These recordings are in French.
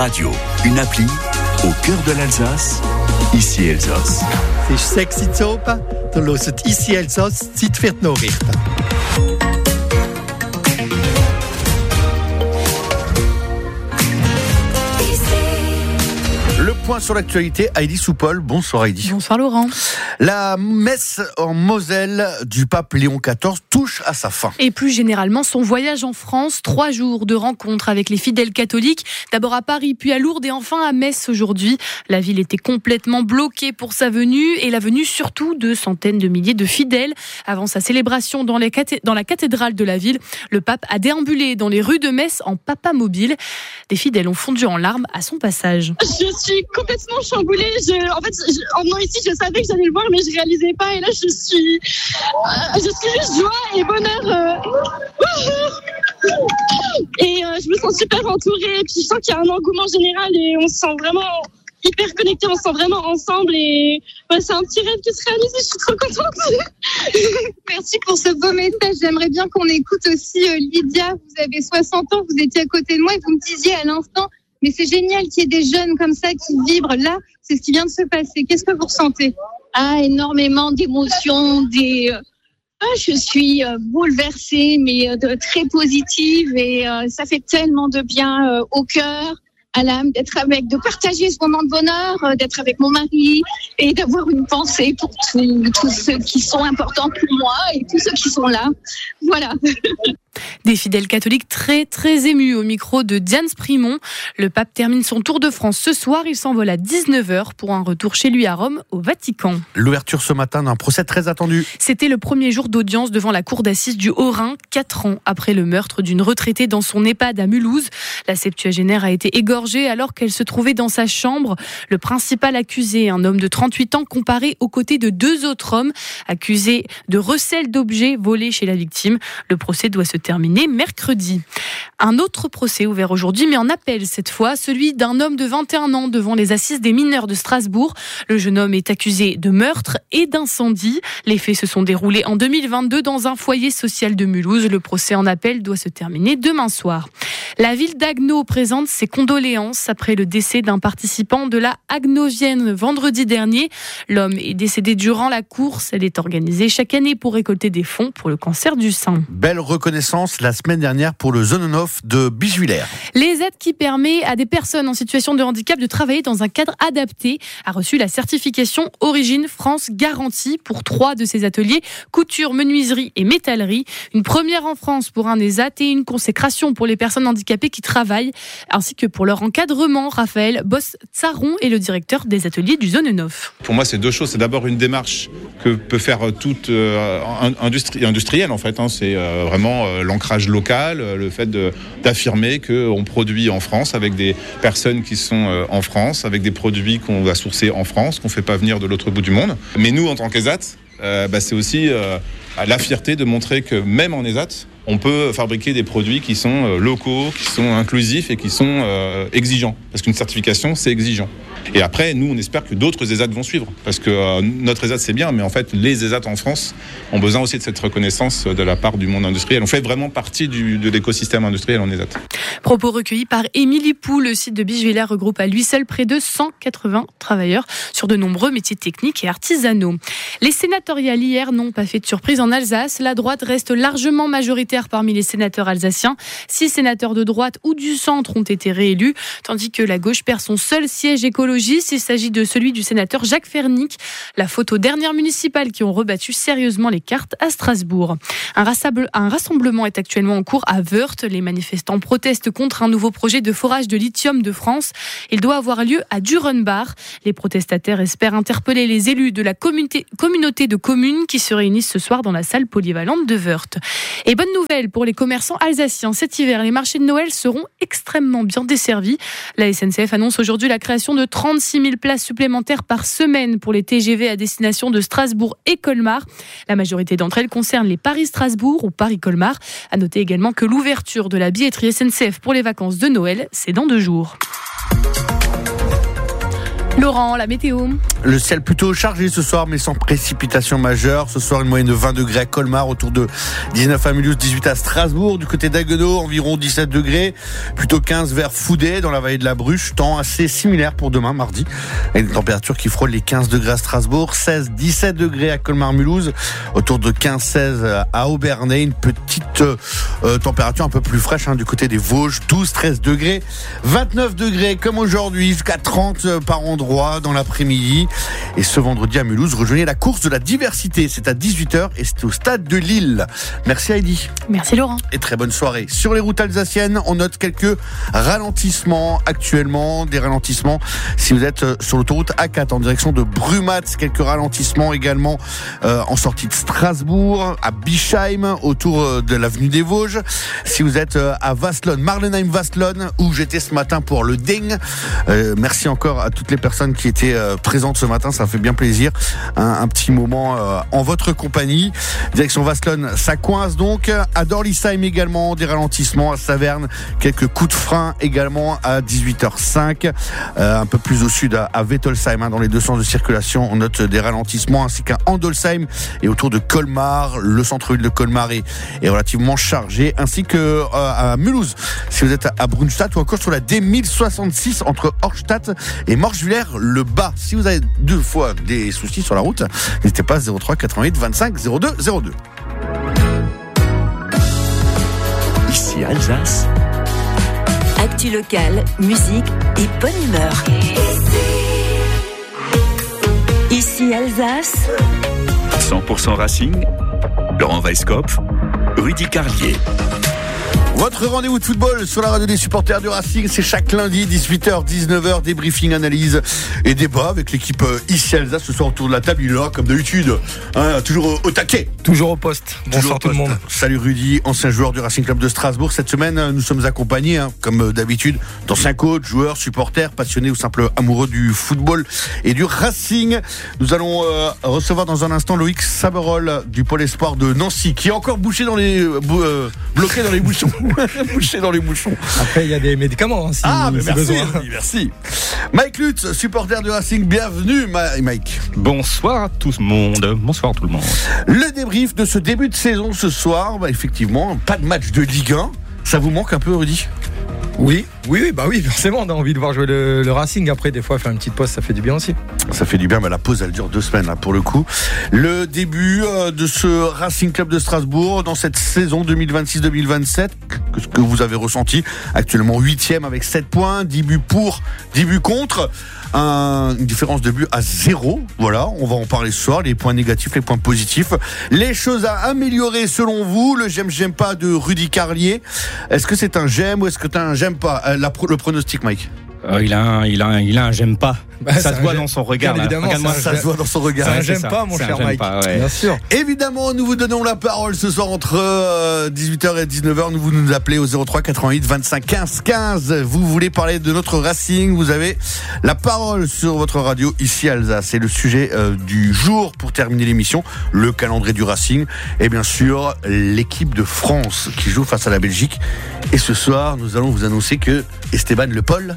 Radio, une appli au cœur de l'Alsace, ici Elsass. Es ist 6 Uhr oben, da hört ici Elsass, Zeit für die Nachrichten. Le point sur l'actualité, Heidi Soupol. Bonsoir Heidi. Bonsoir Laurent. La messe en Moselle du pape Léon XIV touche à sa fin. Et plus généralement, son voyage en France, 3 jours de rencontres avec les fidèles catholiques. D'abord à Paris, puis à Lourdes et enfin à Metz aujourd'hui. La ville était complètement bloquée pour sa venue et la venue surtout de centaines de milliers de fidèles. Avant sa célébration dans la cathédrale de la ville, le pape a déambulé dans les rues de Metz en papamobile. Des fidèles ont fondu en larmes à son passage. Je suis complètement chamboulée. En venant ici, je savais que j'allais le voir, mais je réalisais pas. Et là, je suis juste joie et bonheur. Et je me sens super entourée. Et puis je sens qu'il y a un engouement général et on se sent vraiment hyper connectés. On se sent vraiment ensemble. Et c'est un petit rêve qui se réalise. Je suis trop contente. Merci pour ce beau message. J'aimerais bien qu'on écoute aussi Lydia. Vous avez 60 ans, vous étiez à côté de moi et vous me disiez à l'instant, mais c'est génial qu'il y ait des jeunes comme ça qui vibrent. Là, c'est ce qui vient de se passer. Qu'est-ce que vous ressentez ? Énormément d'émotions, je suis bouleversée, mais très positive et ça fait tellement de bien au cœur, à l'âme, de partager ce moment de bonheur, d'être avec mon mari et d'avoir une pensée pour tous ceux qui sont importants pour moi et tous ceux qui sont là. Voilà. Des fidèles catholiques très très émus au micro de Diane Sprimont. Le pape termine son tour de France ce soir. Il s'envole à 19h pour un retour chez lui à Rome, au Vatican. L'ouverture ce matin d'un procès très attendu. C'était le premier jour d'audience devant la cour d'assises du Haut-Rhin, 4 ans après le meurtre d'une retraitée dans son EHPAD à Mulhouse. La septuagénaire a été égorgée alors qu'elle se trouvait dans sa chambre. Le principal accusé, un homme de 38 ans, comparé aux côtés de 2 autres hommes, accusés de recel d'objets volés chez la victime. Le procès doit se terminé mercredi. Un autre procès ouvert aujourd'hui, mais en appel cette fois, celui d'un homme de 21 ans devant les assises des mineurs de Strasbourg. Le jeune homme est accusé de meurtre et d'incendie. Les faits se sont déroulés en 2022 dans un foyer social de Mulhouse. Le procès en appel doit se terminer demain soir. La ville d'Agno présente ses condoléances après le décès d'un participant de la Agnovienne vendredi dernier. L'homme est décédé durant la course. Elle est organisée chaque année pour récolter des fonds pour le cancer du sein. Belle reconnaissance la semaine dernière pour le Zonenhof de Bischwiller. Les aides qui permettent à des personnes en situation de handicap de travailler dans un cadre adapté a reçu la certification Origine France Garantie pour 3 de ses ateliers, couture, menuiserie et métallerie. Une première en France pour un ESAT et une consécration pour les personnes handicapées qui travaillent, ainsi que pour leur encadrement. Raphaël Boss-Tsaron est le directeur des ateliers du Zonenhof. Pour moi, c'est 2 choses. C'est d'abord une démarche que peut faire toute industrielle en fait. C'est vraiment l'ancrage local, le fait d'affirmer qu'on produit en France avec des personnes qui sont en France, avec des produits qu'on va sourcer en France, qu'on ne fait pas venir de l'autre bout du monde. Mais nous, en tant qu'ESAT, c'est aussi la fierté de montrer que même en ESAT, on peut fabriquer des produits qui sont locaux, qui sont inclusifs et qui sont exigeants. Parce qu'une certification, c'est exigeant. Et après, nous, on espère que d'autres ESAT vont suivre. Parce que notre ESAT, c'est bien, mais en fait, les ESAT en France ont besoin aussi de cette reconnaissance de la part du monde industriel. On fait vraiment partie de l'écosystème industriel en ESAT. Propos recueillis par Émilie Pou. Le site de Bischwiller regroupe à lui seul près de 180 travailleurs sur de nombreux métiers techniques et artisanaux. Les sénatoriales hier n'ont pas fait de surprise en Alsace. La droite reste largement majoritaire parmi les sénateurs alsaciens. 6 sénateurs de droite ou du centre ont été réélus, tandis que la gauche perd son seul siège écologiste. Il s'agit de celui du sénateur Jacques Fernic. La faute aux dernières municipales qui ont rebattu sérieusement les cartes à Strasbourg. Un rassemblement est actuellement en cours à Wörth. Les manifestants protestent contre un nouveau projet de forage de lithium de France. Il doit avoir lieu à Durenbach. Les protestataires espèrent interpeller les élus de la communauté de communes qui se réunissent ce soir dans la salle polyvalente de Wörth. Et bonne nouvelle pour les commerçants alsaciens. Cet hiver, les marchés de Noël seront extrêmement bien desservis. La SNCF annonce aujourd'hui la création de 36 000 places supplémentaires par semaine pour les TGV à destination de Strasbourg et Colmar. La majorité d'entre elles concernent les Paris-Strasbourg ou Paris-Colmar. À noter également que l'ouverture de la billetterie SNCF pour les vacances de Noël, c'est dans 2 jours. Laurent, la météo. Le ciel plutôt chargé ce soir, mais sans précipitation majeure. Ce soir, une moyenne de 20 degrés à Colmar, autour de 19 à Mulhouse, 18 à Strasbourg. Du côté d'Haguenau, environ 17 degrés. Plutôt 15 vers Fouday, dans la vallée de la Bruche. Temps assez similaire pour demain, mardi. Avec une température qui frôle les 15 degrés à Strasbourg, 16-17 degrés à Colmar-Mulhouse. Autour de 15-16 à Aubernay. Une petite température un peu plus fraîche du côté des Vosges. 12-13 degrés. 29 degrés comme aujourd'hui, jusqu'à 30 par endroit dans l'après-midi. Et ce vendredi à Mulhouse, rejoignez la course de la diversité. C'est à 18h et c'est au stade de Lille. Merci Heidi. Merci Laurent. Et très bonne soirée. Sur les routes alsaciennes, on note quelques ralentissements actuellement. Des ralentissements si vous êtes sur l'autoroute A4 en direction de Brumatz. Quelques ralentissements également en sortie de Strasbourg, à Bischheim, autour de l'avenue des Vosges. Si vous êtes à Wasselonne, Marlenheim-Wasselonne, où j'étais ce matin pour le Ding. Merci encore à toutes les personnes qui étaient présentes ce matin, ça fait bien plaisir. Un petit moment en votre compagnie. Direction Wasselonne, ça coince donc. À Dorlisheim également, des ralentissements. À Saverne, quelques coups de frein également à 18h05. Un peu plus au sud, à Wettolsheim, dans les deux sens de circulation, on note des ralentissements, ainsi qu'à Andolsheim et autour de Colmar. Le centre-ville de Colmar est relativement chargé, ainsi que à Mulhouse, si vous êtes à Brunstadt, ou encore sur la D1066 entre Horstadt et Morschwiller-le-Bas. Si vous avez deux fois des soucis sur la route, n'hésitez pas, 03 88 25 02 02. Ici Alsace. Actu locale, musique et bonne humeur. Ici Alsace. 100% Racing. Laurent Weisskopf, Rudy Carlier. Votre rendez-vous de football sur la radio des supporters du Racing, c'est chaque lundi, 18h, 19h, débriefing, analyse et débat avec l'équipe ici Alsace. Ce soir autour de la table, il est là comme d'habitude, toujours au taquet. Toujours au poste. Bonsoir tout le monde. Salut Rudy, ancien joueur du Racing Club de Strasbourg. Cette semaine, nous sommes accompagnés, comme d'habitude, d'anciens coachs, joueurs, supporters, passionnés ou simples amoureux du football et du Racing. Nous allons recevoir dans un instant Loïc Saberol du Pôle Espoir de Nancy, qui est encore bloqué dans les bouchons. Bouché dans les bouchons. Après, il y a des médicaments si merci, besoin. Merci. Mike Lutz, supporter du Racing, bienvenue Mike. Bonsoir à tout le monde. Bonsoir tout le monde. Le débrief de ce début de saison ce soir, effectivement, pas de match de Ligue 1. Ça vous manque un peu, Rudy ? Oui, forcément, on a envie de voir jouer le Racing. Après, des fois, faire une petite pause, ça fait du bien aussi. Ça fait du bien, mais la pause, elle dure 2 semaines, pour le coup. Le début de ce Racing Club de Strasbourg, dans cette saison 2026-2027, ce que vous avez ressenti, actuellement 8e avec 7 points, 10 buts pour, 10 buts contre. Une différence de but à 0. Voilà, on va en parler ce soir, les points négatifs, les points positifs, les choses à améliorer selon vous. Le j'aime pas de Rudy Carlier. Est-ce que c'est un j'aime ou est-ce que c'est un j'aime pas? Le pronostic, Mike. Il a un j'aime pas. Ça se voit dans son regard. Évidemment, ça se voit dans son regard. C'est un j'aime pas, mon cher Mike. Bien sûr. Évidemment, nous vous donnons la parole ce soir entre 18h et 19h. Vous nous appelez au 03 88 25 15 15. Vous voulez parler de notre Racing, vous avez la parole sur votre radio ici Alsace. C'est le sujet du jour pour terminer l'émission. Le calendrier du Racing et bien sûr l'équipe de France qui joue face à la Belgique. Et ce soir, nous allons vous annoncer que Esteban Le Paul,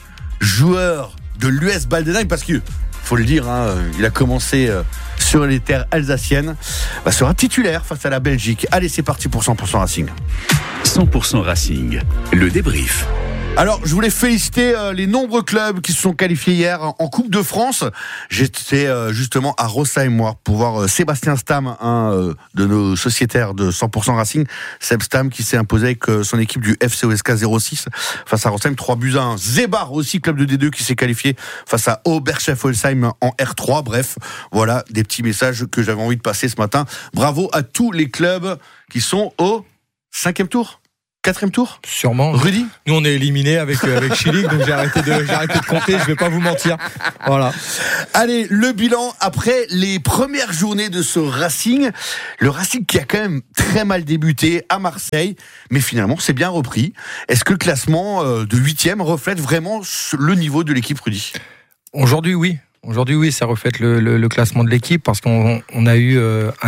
joueur de l'US Baldenheim, parce que faut le dire, il a commencé sur les terres alsaciennes, sera titulaire face à la Belgique. Allez, c'est parti pour 100% Racing. 100% Racing, le débrief. Alors, je voulais féliciter les nombreux clubs qui se sont qualifiés hier en Coupe de France. J'étais justement à Rossheim pour voir Sébastien Stam, un de nos sociétaires de 100% Racing. Seb Stam qui s'est imposé avec son équipe du FCOSK 06 face à Rossheim, 3-1. Zebar aussi, club de D2 qui s'est qualifié face à Oberchef-Holzheim en R3. Bref, voilà des petits messages que j'avais envie de passer ce matin. Bravo à tous les clubs qui sont au 5e tour. 4e tour ? Sûrement. Rudy ? Nous, on est éliminés avec Chilik, donc j'ai arrêté de compter, je vais pas vous mentir. Voilà. Allez, le bilan après les premières journées de ce Racing. Le Racing qui a quand même très mal débuté à Marseille, mais finalement, c'est bien repris. Est-ce que le classement de 8e reflète vraiment le niveau de l'équipe, Rudy ? Aujourd'hui, oui. Ça reflète le classement de l'équipe parce qu'on a eu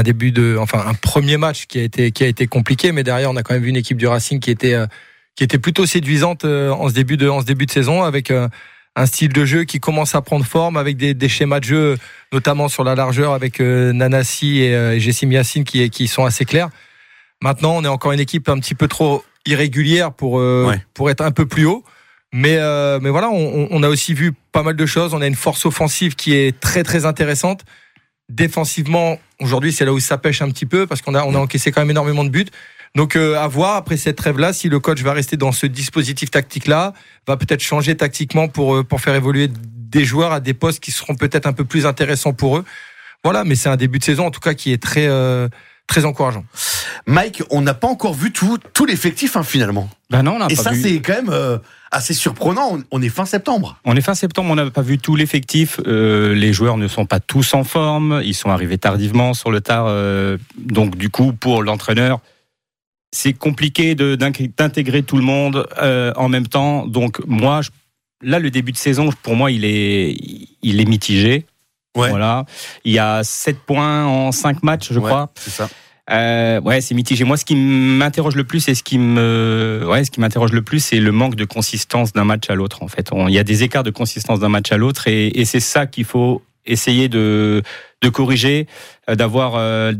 un premier match qui a été compliqué, mais derrière on a quand même vu une équipe du Racing qui était plutôt séduisante en ce début de saison avec un style de jeu qui commence à prendre forme avec des schémas de jeu, notamment sur la largeur avec Nanasi et Jessim Yacine qui sont assez clairs. Maintenant, on est encore une équipe un petit peu trop irrégulière pour être un peu plus haut. Mais voilà, on a aussi vu pas mal de choses. On a une force offensive qui est très très intéressante. Défensivement, aujourd'hui, c'est là où ça pêche un petit peu parce qu'on a encaissé quand même énormément de buts. Donc à voir après cette trêve-là si le coach va rester dans ce dispositif tactique-là, va peut-être changer tactiquement pour faire évoluer des joueurs à des postes qui seront peut-être un peu plus intéressants pour eux. Voilà, mais c'est un début de saison en tout cas qui est très encourageant. Mike, on n'a pas encore vu tout l'effectif finalement. Ben non, on n'a pas vu. Et ça c'est quand même assez surprenant. On est fin septembre. On n'a pas vu tout l'effectif. Les joueurs ne sont pas tous en forme. Ils sont arrivés tardivement sur le tard. Donc du coup, pour l'entraîneur, c'est compliqué d'intégrer tout le monde en même temps. Donc moi, là, le début de saison, pour moi, il est mitigé. Ouais. Voilà. Il y a 7 points en 5 matchs, je crois. C'est ça. C'est mitigé. Moi, ce qui m'interroge le plus, c'est le manque de consistance d'un match à l'autre. En fait, il y a des écarts de consistance d'un match à l'autre, et c'est ça qu'il faut essayer de corriger, d'avoir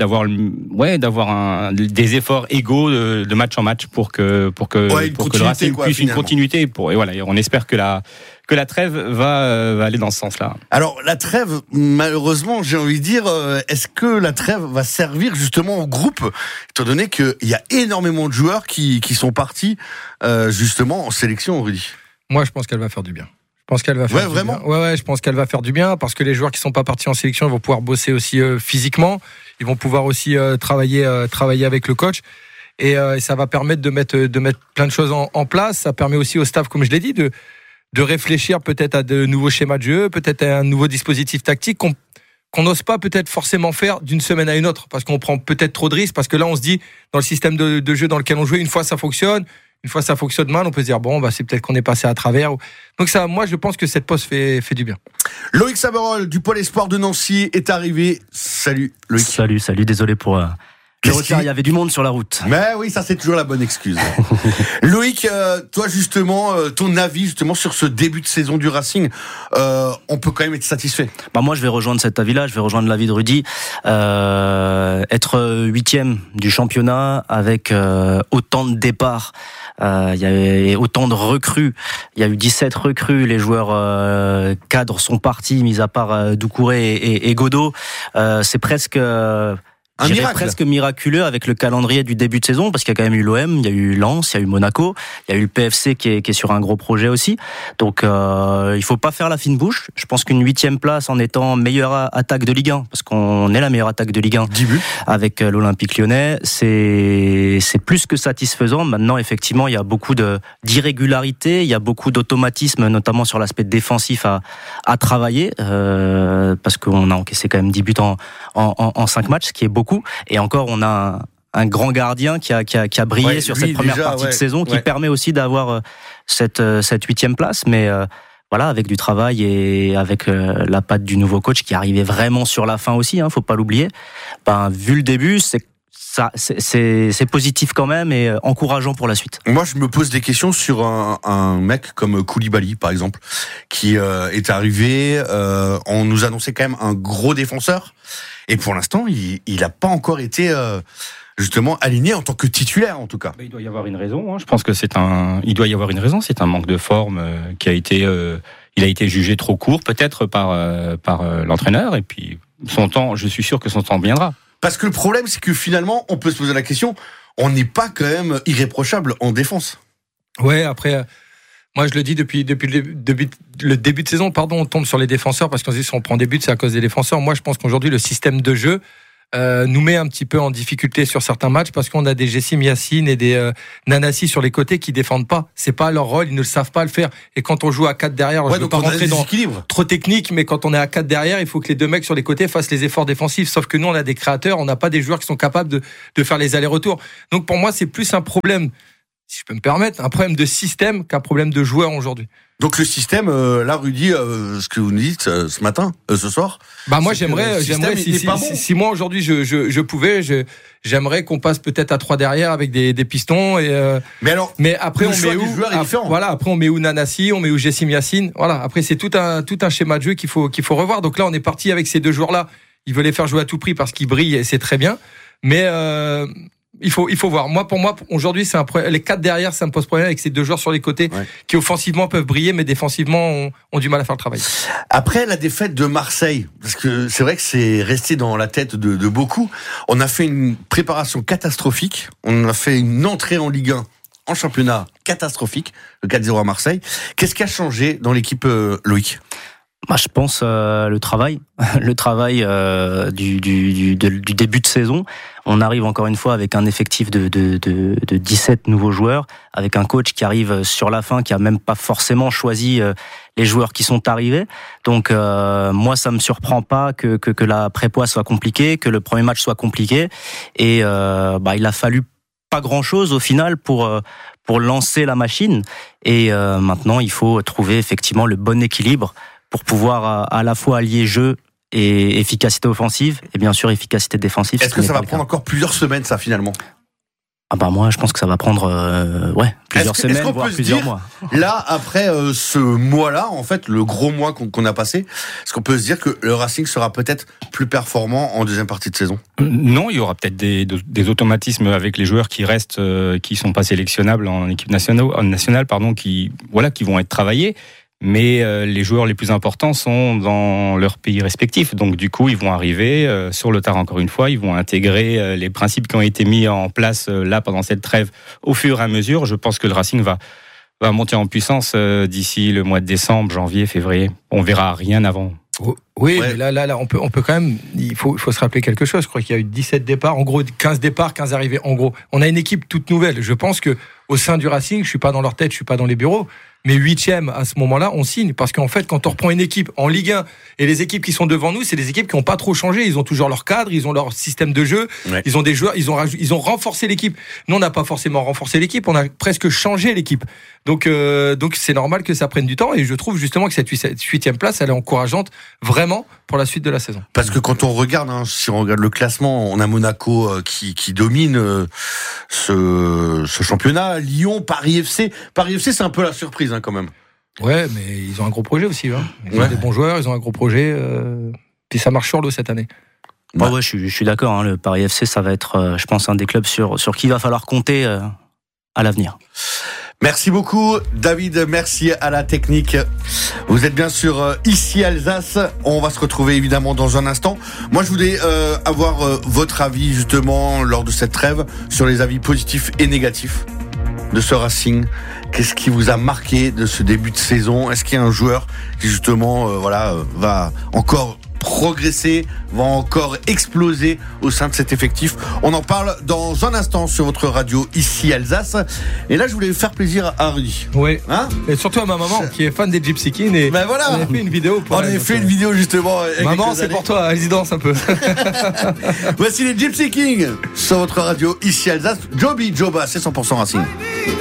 des efforts égaux de match en match pour que le Racing puisse une continuité. Et voilà, on espère que la trêve va aller dans ce sens-là. Alors la trêve, malheureusement, j'ai envie de dire, est-ce que la trêve va servir justement au groupe, étant donné qu'il y a énormément de joueurs qui sont partis justement en sélection, Rudy? Moi, je pense qu'elle va faire du bien. Je pense qu'elle va faire du bien. Ouais, je pense qu'elle va faire du bien parce que les joueurs qui sont pas partis en sélection, ils vont pouvoir bosser aussi physiquement. Ils vont pouvoir aussi travailler avec le coach. Et ça va permettre de mettre plein de choses en place. Ça permet aussi au staff, comme je l'ai dit, de réfléchir peut-être à de nouveaux schémas de jeu, peut-être à un nouveau dispositif tactique qu'on n'ose pas peut-être forcément faire d'une semaine à une autre parce qu'on prend peut-être trop de risques. Parce que là, on se dit, dans le système de jeu dans lequel on joue, une fois ça fonctionne. Une fois ça fonctionne mal, on peut se dire c'est peut-être qu'on est passé à travers. Donc ça, moi je pense que cette pause fait du bien. Loïc Saberol du Pôle Espoir de Nancy est arrivé. Salut Loïc. Salut, désolé pour le retard, il y avait du monde sur la route. Mais oui, ça c'est toujours la bonne excuse. Loïc, toi justement, ton avis justement sur ce début de saison du Racing, on peut quand même être satisfait. Moi je vais rejoindre cet avis-là, je vais rejoindre l'avis de Rudy. Être 8e du championnat avec autant de départs, il y a autant de recrues, il y a eu 17 recrues, les joueurs cadres sont partis, mis à part Doucouré et Godot. C'est presque miraculeux avec le calendrier du début de saison, parce qu'il y a quand même eu l'OM, il y a eu Lens, il y a eu Monaco, il y a eu le PFC qui est sur un gros projet aussi. Donc il faut pas faire la fine bouche. Je pense qu'une 8e place en étant meilleure attaque de Ligue 1, parce qu'on est la meilleure attaque de Ligue 1 avec l'Olympique Lyonnais, c'est plus que satisfaisant. Maintenant, effectivement, il y a beaucoup d'irrégularités, il y a beaucoup d'automatismes, notamment sur l'aspect défensif à travailler, parce qu'on a encaissé quand même 10 buts en 5 matchs, ce qui est beaucoup. Et encore, on a un grand gardien qui a brillé sur cette première partie de saison, qui permet aussi d'avoir cette 8e place. Mais voilà, avec du travail et avec la patte du nouveau coach qui arrivait vraiment sur la fin aussi, faut pas l'oublier. Vu le début, c'est positif quand même et encourageant pour la suite. Moi, je me pose des questions sur un mec comme Koulibaly, par exemple, qui est arrivé. On nous annonçait quand même un gros défenseur. Et pour l'instant, il n'a pas encore été justement aligné en tant que titulaire, en tout cas. Il doit y avoir une raison. Je pense que il doit y avoir une raison. C'est un manque de forme qui a été. Il a été jugé trop court, peut-être par l'entraîneur. Et puis son temps, je suis sûr que son temps viendra. Parce que le problème, c'est que finalement, on peut se poser la question. On n'est pas quand même irréprochable en défense. Ouais. Après. Moi, je le dis depuis le début de saison, on tombe sur les défenseurs parce qu'on se dit si on prend des buts, c'est à cause des défenseurs. Moi, je pense qu'aujourd'hui, le système de jeu nous met un petit peu en difficulté sur certains matchs parce qu'on a des Jessim Yacine et des Nanasi sur les côtés qui défendent pas. C'est pas leur rôle, ils ne savent pas le faire. Et quand on joue à 4 derrière, je ne veux pas rentrer dans trop technique, mais quand on est à 4 derrière, il faut que les 2 mecs sur les côtés fassent les efforts défensifs. Sauf que nous, on a des créateurs, on n'a pas des joueurs qui sont capables de faire les allers-retours. Donc pour moi, c'est plus un problème si je peux me permettre, un problème de système qu'un problème de joueurs aujourd'hui. Donc le système, là, Rudy, ce que vous nous dites ce matin, ce soir. Bah moi j'aimerais si moi aujourd'hui je pouvais, j'aimerais qu'on passe peut-être à 3 derrière avec des pistons et. Mais après on met où voilà, après on met où Nanassi, on met où Jessim Yacine. Voilà, après c'est tout un schéma de jeu qu'il faut revoir. Donc là on est parti avec ces 2 joueurs là. Il veut les faire jouer à tout prix parce qu'ils brillent et c'est très bien. Mais il faut voir. Pour moi, aujourd'hui, les 4 derrière, ça me pose problème avec ces 2 joueurs sur les côtés qui offensivement peuvent briller, mais défensivement ont du mal à faire le travail. Après la défaite de Marseille, parce que c'est vrai que c'est resté dans la tête de beaucoup, on a fait une préparation catastrophique. On a fait une entrée en Ligue 1 en championnat catastrophique, le 4-0 à Marseille. Qu'est-ce qui a changé dans l'équipe, Loïc ? Je pense le travail du début de saison. On arrive encore une fois avec un effectif de 17 nouveaux joueurs, avec un coach qui arrive sur la fin, qui a même pas forcément choisi les joueurs qui sont arrivés. Donc moi, ça me surprend pas que la prépoa soit compliquée, que le premier match soit compliqué. Et il a fallu pas grand-chose au final pour lancer la machine. Et maintenant, il faut trouver effectivement le bon équilibre pour pouvoir à la fois allier jeu et efficacité offensive et bien sûr efficacité défensive. Est-ce que ça va prendre encore plusieurs semaines, ça, finalement ? Moi, je pense que ça va prendre plusieurs semaines, voire plusieurs mois. Là, après ce mois-là, en fait, le gros mois qu'on a passé, est-ce qu'on peut se dire que le Racing sera peut-être plus performant en deuxième partie de saison ? Non, il y aura peut-être des automatismes avec les joueurs qui restent, qui sont pas sélectionnables en équipe nationale, qui vont être travaillés. Mais les joueurs les plus importants sont dans leur pays respectif. Donc du coup, ils vont arriver sur le tard encore une fois. Ils vont intégrer les principes qui ont été mis en place là pendant cette trêve au fur et à mesure. Je pense que le Racing va monter en puissance d'ici le mois de décembre, janvier, février. On verra rien avant. Oui, mais là, on peut quand même. Il faut se rappeler quelque chose. Je crois qu'il y a eu 17 départs, en gros 15 départs, 15 arrivées. En gros, on a une équipe toute nouvelle. Je pense que au sein du Racing, je suis pas dans leur tête, je suis pas dans les bureaux. Mais 8e, à ce moment-là, on signe. Parce qu'en fait, quand on reprend une équipe en Ligue 1, et les équipes qui sont devant nous, c'est des équipes qui n'ont pas trop changé. Ils ont toujours leur cadre, ils ont leur système de jeu, ils ont des joueurs, ils ont renforcé l'équipe. Nous, on n'a pas forcément renforcé l'équipe, on a presque changé l'équipe. Donc c'est normal que ça prenne du temps. Et je trouve justement que cette 8e place, elle est encourageante, vraiment, pour la suite de la saison. Parce que quand on regarde, si on regarde le classement, on a Monaco qui domine ce championnat. Lyon, Paris FC. Paris FC, c'est un peu la surprise, quand même. Ouais, mais ils ont un gros projet aussi. Ils ont des bons joueurs, ils ont un gros projet. Puis ça marche sur l'eau cette année. Je suis d'accord. Le Paris FC, ça va être, je pense, un des clubs sur qui il va falloir compter à l'avenir. Merci beaucoup, David. Merci à la technique. Vous êtes bien sûr ici Alsace. On va se retrouver évidemment dans un instant. Moi, je voulais avoir votre avis justement lors de cette trêve sur les avis positifs et négatifs de ce Racing. Qu'est-ce qui vous a marqué de ce début de saison ? Est-ce qu'il y a un joueur qui justement va encore progresser, va encore exploser au sein de cet effectif? On en parle dans un instant sur votre radio ici Alsace. Et là, je voulais faire plaisir à Rudy. Oui. Et surtout à ma maman qui est fan des Gypsy Kings. Et on avait fait une vidéo. On avait fait une vidéo justement. Maman, c'est pour toi. Allez-y, danse un peu. Voici les Gypsy Kings sur votre radio ici Alsace. Joby Joba, c'est 100% Racing.